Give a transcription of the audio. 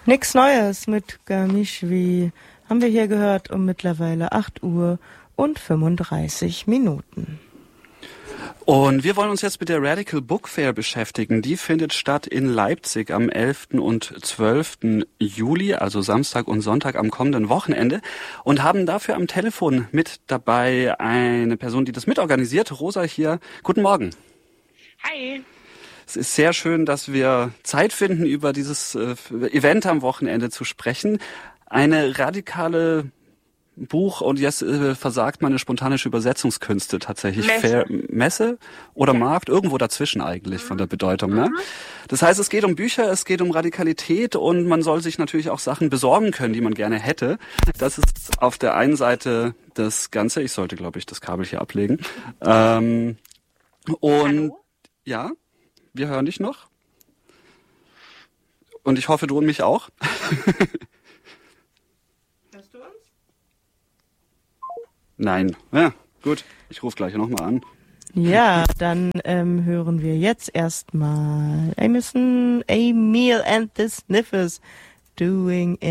Nix Neues mit Gamischwi haben wir hier gehört um mittlerweile 8 Uhr und 35 Minuten. Und wir wollen uns jetzt mit der Radical Book Fair beschäftigen. Die findet statt in Leipzig am 11. und 12. Juli, also Samstag und Sonntag am kommenden Wochenende. Und haben dafür am Telefon mit dabei eine Person, die das mitorganisiert. Rosa hier. Guten Morgen. Hi. Es ist sehr schön, dass wir Zeit finden, über dieses Event am Wochenende zu sprechen. Eine radikale Buch und jetzt versagt meine spontanische Übersetzungskünste tatsächlich. Messe oder Markt, irgendwo dazwischen eigentlich von der Bedeutung. Ne? Das heißt, es geht um Bücher, es geht um Radikalität und man soll sich natürlich auch Sachen besorgen können, die man gerne hätte. Das ist auf der einen Seite das Ganze. Ich sollte, glaube ich, das Kabel hier ablegen. Und Hallo? Ja, wir hören dich noch. Und ich hoffe, du und mich auch. Hörst du uns? Nein. Ja, gut. Ich rufe gleich nochmal an. Ja, dann hören wir jetzt erstmal Emil and the Sniffers doing